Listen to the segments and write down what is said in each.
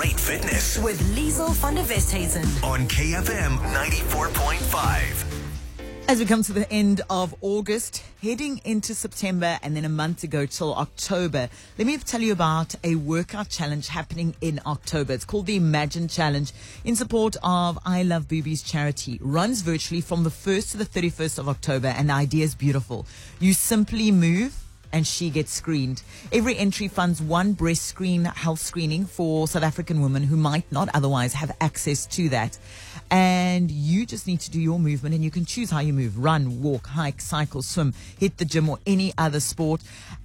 great fitness with Liesel van der Westhuizen on KFM 94.5. As we come to the end of August, heading into September and then a month to go till October, let me tell you about a workout challenge happening in October. It's called the Imagine Challenge in support of I Love Boobies charity. Runs virtually from the 1st to the 31st of October, and the idea is beautiful. You simply move and she gets screened. Every entry funds one breast health screening for South African women who might not otherwise have access to that. And you just need to do your movement, and you can choose how you move: run, walk, hike, cycle, swim, hit the gym, or any other sport.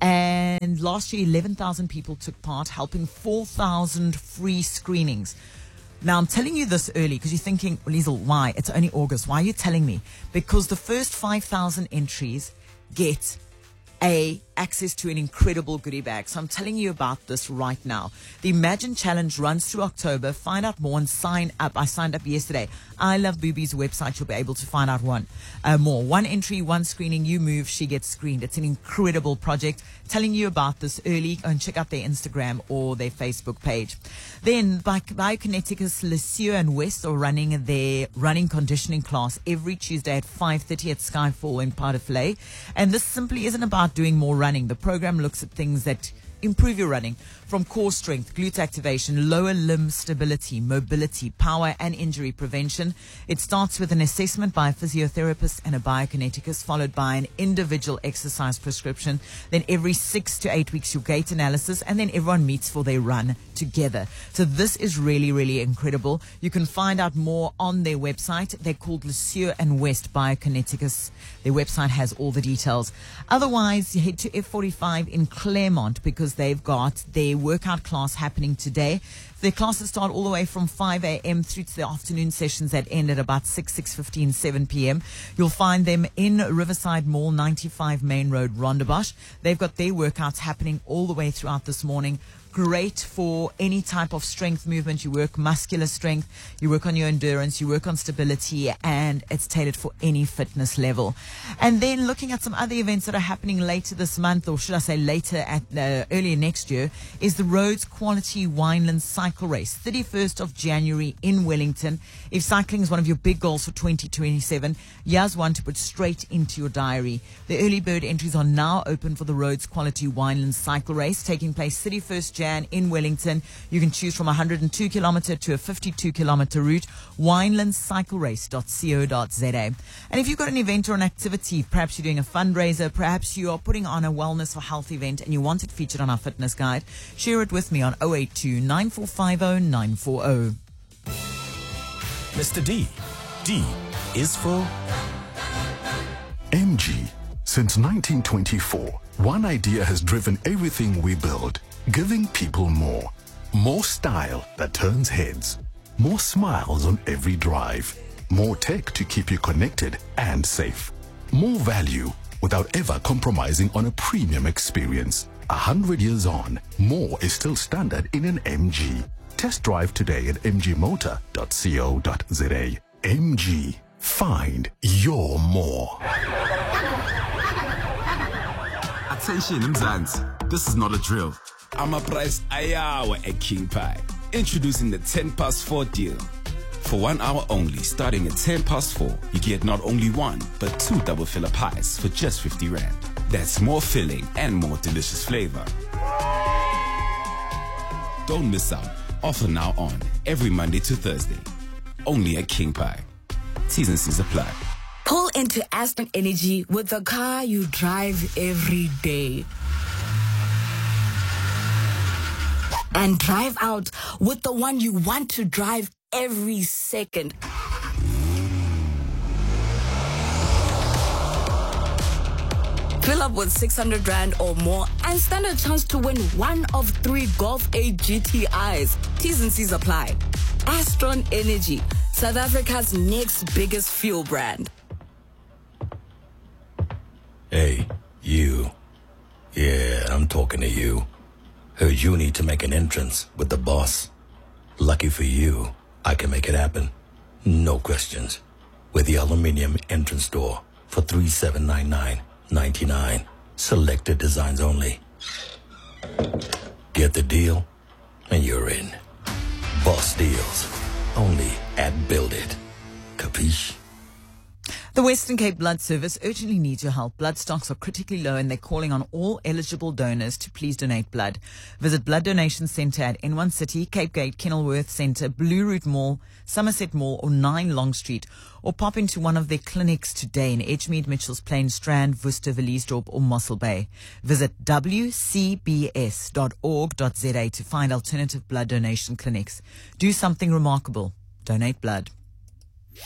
And last year, 11,000 people took part, helping 4,000 free screenings. Now, I'm telling you this early because you're thinking, well, Liesel, why? It's only August. Why are you telling me? Because the first 5,000 entries get access to an incredible goodie bag. So I'm telling you about this right now. The Imagine Challenge runs through October. Find out more and sign up. I signed up yesterday. I Love Boobies website. You'll be able to find out more. One entry, one screening. You move, she gets screened. It's an incredible project. Telling you about this early. Go and check out their Instagram or their Facebook page. Then Biokineticus Lesio and West are running their running conditioning class every Tuesday at 5:30 at Skyfall in Paardevlei. And this simply isn't about doing more running. The program looks at things that improve your running, from core strength, glute activation, lower limb stability, mobility, power, and injury prevention. It starts with an assessment by a physiotherapist and a biokineticist, followed by an individual exercise prescription. Then every 6 to 8 weeks, your gait analysis, and then everyone meets for their run together. So this is really, really incredible. You can find out more on their website. They're called Lesio and West Biokineticus. Their website has all the details. Otherwise, you head to F45 in Claremont because they've got their workout class happening today. Their classes start all the way from 5 a.m. through to the afternoon sessions that end at about 6:15, 7 p.m. You'll find them in Riverside Mall, 95 Main Road, Rondebosch. They've got their workouts happening all the way throughout this morning. Great for any type of strength movement. You work muscular strength, you work on your endurance, you work on stability, and it's tailored for any fitness level. And then looking at some other events that are happening later this month, or should I say later earlier next year, is the Rhodes Quality Wineland Cycle Race, 31st of January in Wellington. If cycling is one of your big goals for 2027, here's one to put straight into your diary. The early bird entries are now open for the Rhodes Quality Wineland Cycle Race, taking place 31st Jan in Wellington. You can choose from a 102 kilometer to a 52 kilometer route. winelandcyclerace.co.za. And if you've got an event or an activity, perhaps you're doing a fundraiser, perhaps you are putting on a wellness or health event and you want it featured on our fitness guide, share it with me on 082 9450 940. Mr. D. D is for MG. Since 1924, one idea has driven everything we build: giving people more. More style that turns heads. More smiles on every drive. More tech to keep you connected and safe. More value without ever compromising on a premium experience. 100 years on, more is still standard in an MG. Test drive today at mgmotor.co.za. MG. Find your more. Attention, Mzansi. This is not a drill. I'm a price ayawa at King Pie. Introducing the 10 past 4 deal. For 1 hour only, starting at 10 past 4, you get not only one, but 2 double filler pies for just 50 Rand. That's more filling and more delicious flavor. Don't miss out. Offer now on every Monday to Thursday. Only at King Pie. T's and C's apply. Pull into Aston Energy with the car you drive every day. And drive out with the one you want to drive every second. Fill up with 600 Rand or more and stand a chance to win one of 3 Golf 8 GTIs. T's and C's apply. Astron Energy, South Africa's next biggest fuel brand. Hey, you. Yeah, I'm talking to you. Heard you need to make an entrance with the boss. Lucky for you, I can make it happen. No questions. With the aluminium entrance door for $3,799.99. Selected designs only. Get the deal, and you're in. deals. Only at Build It. Capiche? The Western Cape Blood Service urgently needs your help. Blood stocks are critically low and they're calling on all eligible donors to please donate blood. Visit Blood Donation Centre at N1 City, Cape Gate, Kenilworth Centre, Blue Route Mall, Somerset Mall or 9 Long Street, or pop into one of their clinics today in Edgemead, Mitchells Plain, Strand, Worcester, Valiesdorp or Mossel Bay. Visit wcbs.org.za to find alternative blood donation clinics. Do something remarkable. Donate blood.